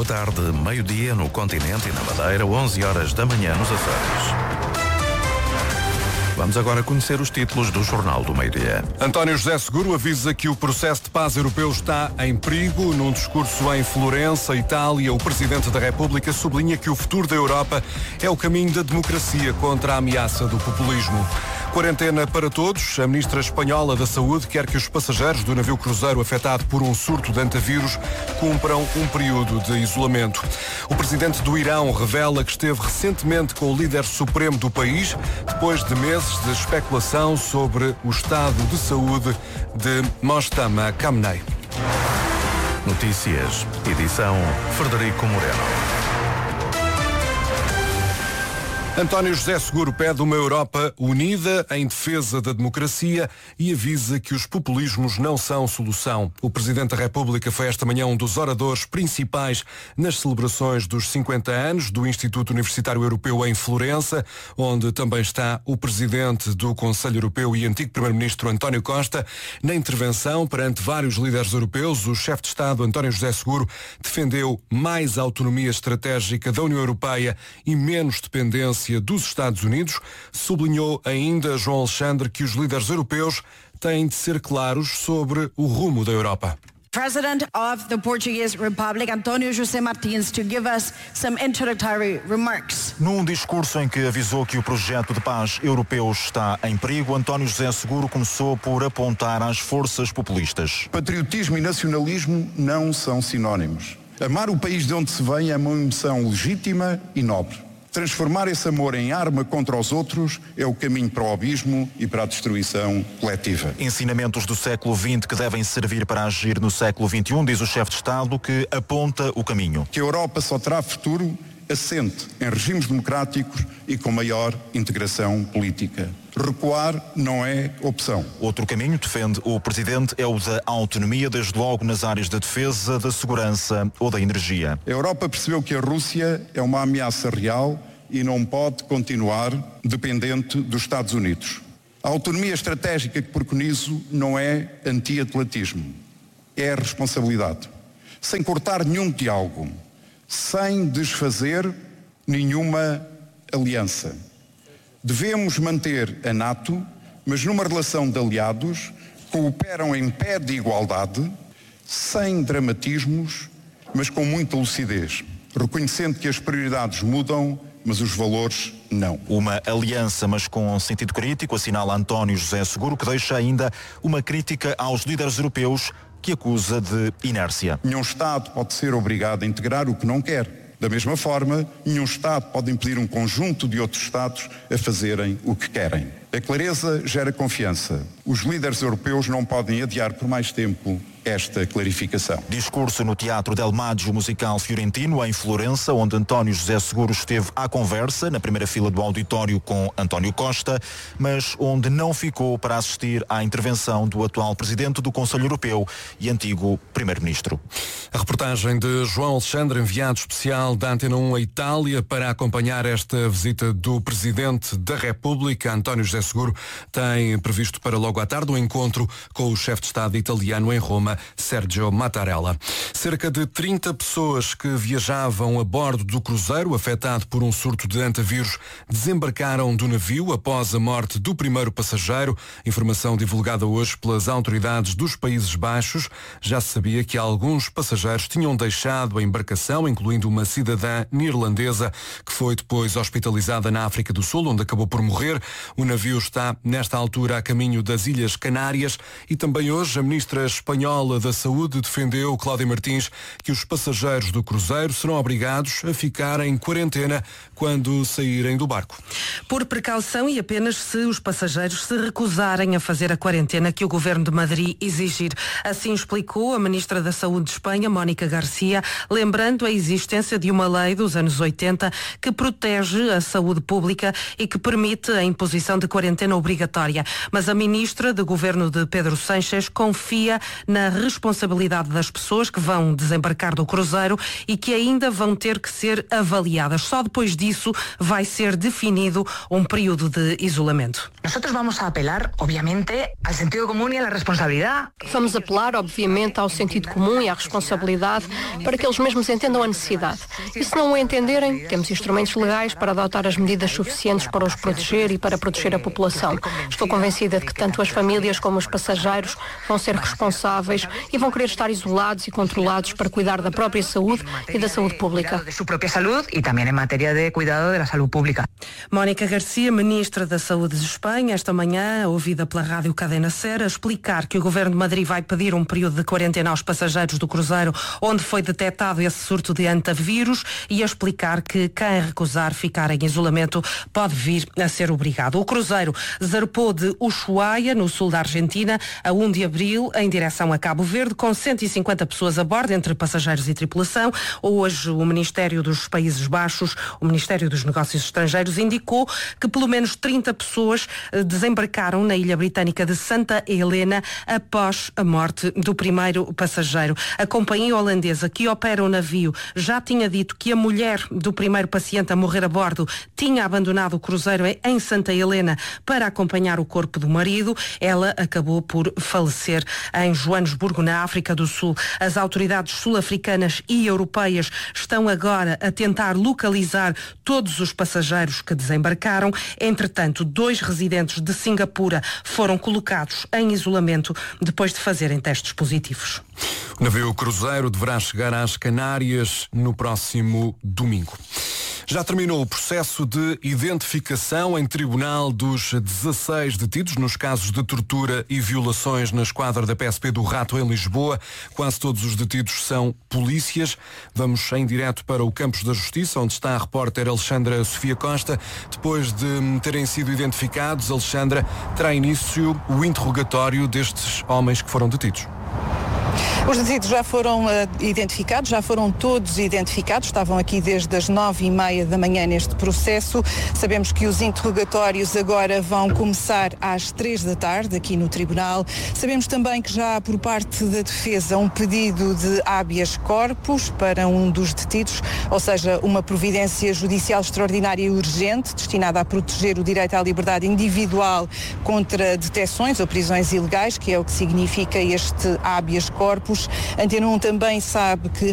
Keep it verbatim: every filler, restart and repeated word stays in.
boa tarde, meio-dia no continente e na Madeira, onze horas da manhã nos Açores. Vamos agora conhecer os títulos do Jornal do Meio-Dia. António José Seguro avisa que o processo de paz europeu está em perigo. Num discurso em Florença, Itália, o Presidente da República sublinha que o futuro da Europa é o caminho da democracia contra a ameaça do populismo. Quarentena para todos. A Ministra Espanhola da Saúde quer que os passageiros do navio cruzeiro afetado por um surto de antavírus cumpram um período de isolamento. O Presidente do Irão revela que esteve recentemente com o líder supremo do país, depois de meses de especulação sobre o estado de saúde de Mojtaba Khamenei. Notícias, edição Frederico Moreno. António José Seguro pede uma Europa unida em defesa da democracia e avisa que os populismos não são solução. O Presidente da República foi esta manhã um dos oradores principais nas celebrações dos cinquenta anos do Instituto Universitário Europeu em Florença, onde também está o Presidente do Conselho Europeu e antigo Primeiro-Ministro António Costa. Na intervenção perante vários líderes europeus, o chefe de Estado António José Seguro defendeu mais autonomia estratégica da União Europeia e menos dependência dos Estados Unidos. Sublinhou ainda João Alexandre que os líderes europeus têm de ser claros sobre o rumo da Europa. President of the Portuguese Republic, António José Martins, to give us some introductory remarks. Num discurso em que avisou que o projeto de paz europeu está em perigo, António José Seguro começou por apontar às forças populistas. Patriotismo e nacionalismo não são sinónimos. Amar o país de onde se vem é uma emoção legítima e nobre. Transformar esse amor em arma contra os outros é o caminho para o abismo e para a destruição coletiva. Ensinamentos do século vinte que devem servir para agir no século vinte e um, diz o chefe de Estado, que aponta o caminho. Que a Europa só terá futuro assente em regimes democráticos e com maior integração política. Recuar não é opção. Outro caminho, defende o Presidente, é o da autonomia, desde logo nas áreas da defesa, da segurança ou da energia. A Europa percebeu que a Rússia é uma ameaça real e não pode continuar dependente dos Estados Unidos. A autonomia estratégica que preconizo não é anti-atlantismo, é responsabilidade. Sem cortar nenhum diálogo, sem desfazer nenhuma aliança. Devemos manter a NATO, mas numa relação de aliados que cooperam em pé de igualdade, sem dramatismos, mas com muita lucidez, reconhecendo que as prioridades mudam, mas os valores não. Uma aliança, mas com sentido crítico, assinala António José Seguro, que deixa ainda uma crítica aos líderes europeus que acusa de inércia. Nenhum Estado pode ser obrigado a integrar o que não quer. Da mesma forma, nenhum Estado pode impedir um conjunto de outros Estados a fazerem o que querem. A clareza gera confiança. Os líderes europeus não podem adiar por mais tempo esta clarificação. Discurso no Teatro Del Maggio Musical Fiorentino, em Florença, onde António José Seguro esteve à conversa, na primeira fila do auditório com António Costa, mas onde não ficou para assistir à intervenção do atual Presidente do Conselho Europeu e antigo Primeiro-Ministro. A reportagem de João Alexandre, enviado especial da Antena um à Itália, para acompanhar esta visita do Presidente da República. António José Seguro tem previsto para logo à tarde um encontro com o chefe de Estado italiano em Roma, Sergio Mattarella. Cerca de trinta pessoas que viajavam a bordo do cruzeiro afetado por um surto de antavírus desembarcaram do navio após a morte do primeiro passageiro. Informação divulgada hoje pelas autoridades dos Países Baixos. Já se sabia que alguns passageiros tinham deixado a embarcação, incluindo uma cidadã neerlandesa que foi depois hospitalizada na África do Sul, onde acabou por morrer. O navio está, nesta altura, a caminho das Ilhas Canárias. E também hoje a ministra espanhola da Saúde defendeu, Cláudia Martins, que os passageiros do cruzeiro serão obrigados a ficar em quarentena quando saírem do barco. Por precaução e apenas se os passageiros se recusarem a fazer a quarentena que o Governo de Madrid exigir. Assim explicou a ministra da Saúde de Espanha, Mónica Garcia, lembrando a existência de uma lei dos anos oitenta que protege a saúde pública e que permite a imposição de quarentena obrigatória. Mas a ministra do Governo de Pedro Sánchez confia na responsabilidade das pessoas que vão vão desembarcar do cruzeiro e que ainda vão ter que ser avaliadas. Só depois disso vai ser definido um período de isolamento. Nós vamos apelar, obviamente, ao sentido comum e à responsabilidade. Vamos apelar, obviamente, ao sentido comum e à responsabilidade para que eles mesmos entendam a necessidade. E se não o entenderem, temos instrumentos legais para adotar as medidas suficientes para os proteger e para proteger a população. Estou convencida de que tanto as famílias como os passageiros vão ser responsáveis e vão querer estar isolados e controlados para cuidar da própria saúde e da saúde pública. De sua própria saúde e também em matéria de cuidado da saúde pública. Mónica Garcia, Ministra da Saúde de Espanha, esta manhã, ouvida pela rádio Cadena Ser, a explicar que o Governo de Madrid vai pedir um período de quarentena aos passageiros do cruzeiro onde foi detectado esse surto de antavírus e a explicar que quem recusar ficar em isolamento pode vir a ser obrigado. O cruzeiro zarpou de Ushuaia, no sul da Argentina, a um de abril, em direção a Cabo Verde, com cento e cinquenta pessoas a bordo, entre passageiros e tripulação. Hoje, o Ministério dos Países Baixos, o Ministério dos Negócios Estrangeiros, indicou que pelo menos trinta pessoas desembarcaram na ilha britânica de Santa Helena após a morte do primeiro passageiro. A companhia holandesa que opera o navio já tinha dito que a mulher do primeiro paciente a morrer a bordo tinha abandonado o cruzeiro em Santa Helena para acompanhar o corpo do marido. Ela acabou por falecer em Joanesburgo, na África do Sul. As autoridades sul-africanas e europeias estão agora a tentar localizar todos os passageiros que desembarcaram. Entretanto, dois residentes de Singapura foram colocados em isolamento depois de fazerem testes positivos. O navio cruzeiro deverá chegar às Canárias no próximo domingo. Já terminou o processo de identificação em tribunal dos dezasseis detidos nos casos de tortura e violações na esquadra da P S P do Rato em Lisboa. Quase todos os detidos são polícias. Vamos em direto para o Campos da Justiça, onde está a repórter Alexandra Sofia Costa. Depois de terem sido identificados, Alexandra, terá início o interrogatório destes homens que foram detidos. Os detidos já foram uh, identificados, já foram todos identificados, estavam aqui desde as nove e meia da manhã neste processo. Sabemos que os interrogatórios agora vão começar às três da tarde aqui no Tribunal. Sabemos também que já há por parte da defesa um pedido de habeas corpus para um dos detidos, ou seja, uma providência judicial extraordinária e urgente destinada a proteger o direito à liberdade individual contra detecções ou prisões ilegais, que é o que significa este habeas corpus. Antena um também sabe que